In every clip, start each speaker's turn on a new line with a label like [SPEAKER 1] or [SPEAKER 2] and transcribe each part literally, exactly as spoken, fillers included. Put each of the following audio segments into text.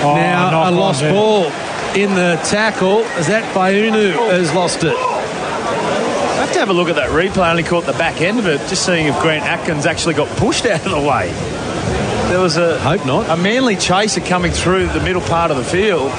[SPEAKER 1] Oh,
[SPEAKER 2] now a lost
[SPEAKER 1] on,
[SPEAKER 2] ball in the tackle as that Fainu has lost it.
[SPEAKER 3] I have to have a look at that replay. I only caught the back end of it, just seeing if Grant Atkins actually got pushed out of the way. There was a
[SPEAKER 2] hope not
[SPEAKER 3] a Manly chaser coming through the middle part of the field.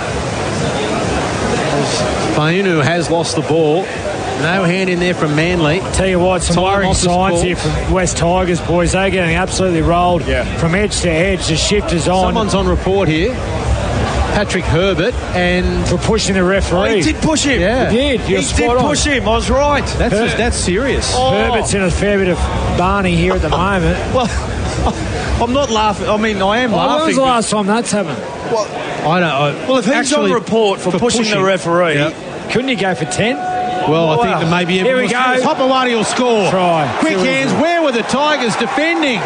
[SPEAKER 2] Fainu has lost the ball. No hand in there from Manly.
[SPEAKER 1] Tell you what, some
[SPEAKER 2] Time
[SPEAKER 1] worrying
[SPEAKER 2] off the
[SPEAKER 1] signs
[SPEAKER 2] score.
[SPEAKER 1] here from West Tigers, boys. They're getting absolutely rolled
[SPEAKER 3] Yeah.
[SPEAKER 1] from edge to edge. The shift is on.
[SPEAKER 2] Someone's on report here. Patrick Herbert, and
[SPEAKER 1] for pushing the
[SPEAKER 3] Oh,
[SPEAKER 1] referee.
[SPEAKER 3] he did push him.
[SPEAKER 2] Yeah.
[SPEAKER 1] He did. You're
[SPEAKER 3] He
[SPEAKER 1] spot
[SPEAKER 3] did
[SPEAKER 1] on.
[SPEAKER 3] push him. I was right.
[SPEAKER 2] that's
[SPEAKER 1] Her-
[SPEAKER 2] that's serious.
[SPEAKER 3] Oh.
[SPEAKER 1] Herbert's in a fair bit of Barney here at the moment.
[SPEAKER 3] Well, I'm not laughing. I mean, I am
[SPEAKER 1] Oh,
[SPEAKER 3] laughing.
[SPEAKER 1] when was the last time that's happened?
[SPEAKER 3] Well,
[SPEAKER 2] I don't know.
[SPEAKER 3] well, if he's
[SPEAKER 2] Actually,
[SPEAKER 3] on report for,
[SPEAKER 2] for
[SPEAKER 3] pushing,
[SPEAKER 2] pushing.
[SPEAKER 3] the referee,
[SPEAKER 2] Yep.
[SPEAKER 1] Couldn't you go for ten?
[SPEAKER 2] Well, I think
[SPEAKER 3] Wow.
[SPEAKER 2] that maybe
[SPEAKER 1] Here we go.
[SPEAKER 2] Hopewadi will score.
[SPEAKER 1] Try.
[SPEAKER 2] Quick
[SPEAKER 1] See what
[SPEAKER 2] hands.
[SPEAKER 1] we do.
[SPEAKER 2] Where were the Tigers defending?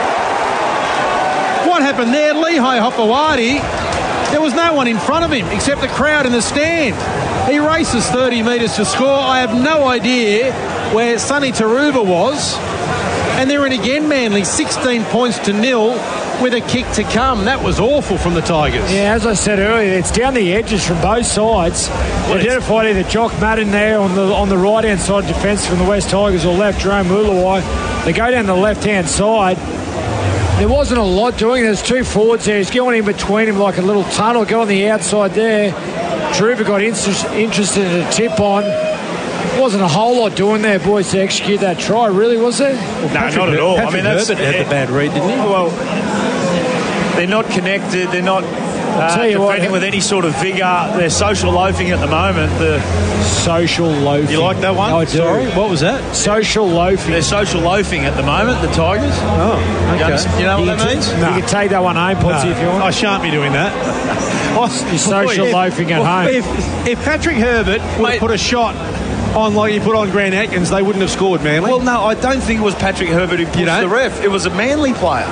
[SPEAKER 2] What happened there? Lehigh Hopewadi. There was no one in front of him except the crowd in the stand. He races thirty metres to score. I have no idea where Sonny Taruva was. And they're in again, Manly, sixteen points to nil with a kick to come. That was awful from the Tigers.
[SPEAKER 1] Yeah, as I said earlier, it's down the edges from both sides. They identified either Jock Madden there on the on the right hand side defence from the West Tigers or left Jerome Ulawai. They go down the left hand side. There wasn't a lot doing. There's two forwards there. He's going in between him like a little tunnel. Go on the outside there. Truva got inter- interested in a tip on. Wasn't a whole lot doing there, boys, to execute that try, really, was there?
[SPEAKER 3] no, not at all.
[SPEAKER 2] Patrick
[SPEAKER 3] I mean, that's
[SPEAKER 2] Herbert had the bad read, didn't he?
[SPEAKER 3] Well, they're not connected. They're not uh,
[SPEAKER 1] tell you
[SPEAKER 3] defending
[SPEAKER 1] what,
[SPEAKER 3] with any sort of vigour. They're social loafing at the moment. The,
[SPEAKER 1] Social loafing.
[SPEAKER 3] you like that one?
[SPEAKER 1] I do.
[SPEAKER 2] Sorry, what was that?
[SPEAKER 1] Social loafing.
[SPEAKER 3] They're social loafing at the moment, the Tigers.
[SPEAKER 2] Oh,
[SPEAKER 3] You,
[SPEAKER 2] okay.
[SPEAKER 3] understand- you know what that means?
[SPEAKER 1] You can take that one home, Potsy, if you want.
[SPEAKER 2] I shan't be doing that.
[SPEAKER 1] You're social
[SPEAKER 2] If-
[SPEAKER 1] loafing at
[SPEAKER 2] well,
[SPEAKER 1] home.
[SPEAKER 2] If, if Patrick Herbert would
[SPEAKER 3] Mate.
[SPEAKER 2] have put a shot on like he put on Grant Atkins, they wouldn't have scored, Manly.
[SPEAKER 3] Well, no, I don't think it was Patrick Herbert who pushed
[SPEAKER 2] don't?
[SPEAKER 3] the ref. It was a Manly player.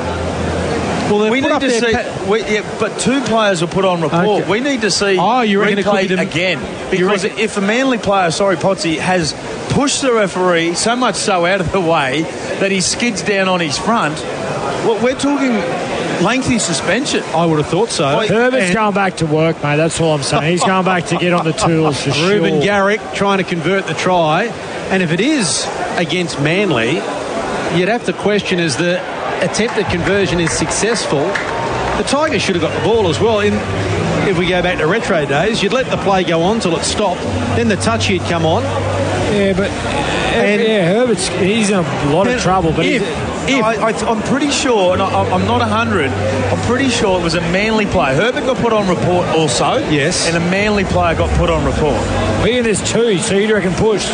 [SPEAKER 2] well they
[SPEAKER 3] We
[SPEAKER 2] put
[SPEAKER 3] need
[SPEAKER 2] up
[SPEAKER 3] to
[SPEAKER 2] their
[SPEAKER 3] see,
[SPEAKER 2] pa-
[SPEAKER 3] we, yeah, but two players were put on report.
[SPEAKER 2] Okay.
[SPEAKER 3] We need to see
[SPEAKER 2] Oh, you reckon it could
[SPEAKER 3] replayed
[SPEAKER 2] be the-
[SPEAKER 3] again.
[SPEAKER 2] you
[SPEAKER 3] Because
[SPEAKER 2] reckon-
[SPEAKER 3] if a Manly player, sorry, Potsy, has pushed the referee so much so out of the way that he skids down on his front, well, we're talking lengthy suspension.
[SPEAKER 2] I would have thought so.
[SPEAKER 3] Wait,
[SPEAKER 1] Herbert's
[SPEAKER 2] And
[SPEAKER 1] going back to work, mate. That's all I'm saying. He's going back to get on the tools for sure.
[SPEAKER 2] Ruben Garrick trying to convert the try, and if it is against Manly, you'd have to question is the attempted conversion is successful. The Tigers should have got the ball as well. In, if we go back to retro days, you'd let the play go on till it stopped, then the touch he'd come on.
[SPEAKER 1] Yeah, but
[SPEAKER 2] And-
[SPEAKER 1] yeah, Herbert's he's in a lot of trouble. But
[SPEAKER 2] if,
[SPEAKER 1] he's,
[SPEAKER 2] if
[SPEAKER 3] I, I, I'm pretty sure, and I, I'm not one hundred, I'm pretty sure it was a Manly player. Herbert got put on report also.
[SPEAKER 2] Yes.
[SPEAKER 3] And a Manly player got put on report.
[SPEAKER 1] Ian, there's two, so you reckon pushed?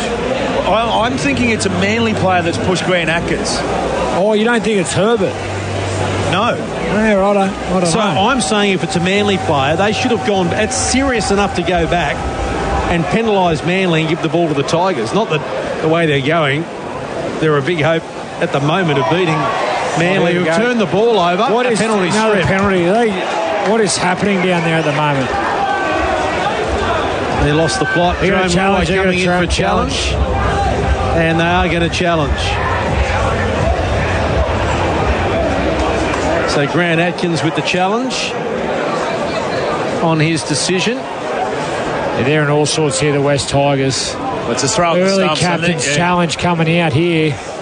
[SPEAKER 3] I, I'm thinking it's a Manly player that's pushed Grant Atkins.
[SPEAKER 1] Oh, you don't think it's Herbert?
[SPEAKER 3] No.
[SPEAKER 1] Yeah, right. I don't
[SPEAKER 2] so
[SPEAKER 1] know.
[SPEAKER 2] I'm saying if it's a Manly player, they should have gone. It's serious enough to go back and penalise Manly and give the ball to the Tigers. Not that the way they're going, they're a big hope at the moment of beating Manly,
[SPEAKER 1] there we
[SPEAKER 2] who've
[SPEAKER 1] go.
[SPEAKER 2] turned the ball over.
[SPEAKER 1] What
[SPEAKER 2] a
[SPEAKER 1] is
[SPEAKER 2] penalty
[SPEAKER 1] another
[SPEAKER 2] strip.
[SPEAKER 1] penalty? They, what is happening down there at the moment?
[SPEAKER 2] They lost the plot.
[SPEAKER 1] They're gonna
[SPEAKER 2] Jerome Mulway
[SPEAKER 1] challenge, they're
[SPEAKER 2] coming in
[SPEAKER 1] gonna
[SPEAKER 2] for a
[SPEAKER 1] try-
[SPEAKER 2] challenge. And they are going to challenge. So Grant Atkins with the challenge on his decision.
[SPEAKER 1] Yeah, they're in all sorts here, the West Tigers.
[SPEAKER 3] It's a throw at the
[SPEAKER 1] Early
[SPEAKER 3] stumps, isn't it?
[SPEAKER 1] captain's
[SPEAKER 3] Yeah.
[SPEAKER 1] challenge coming out here.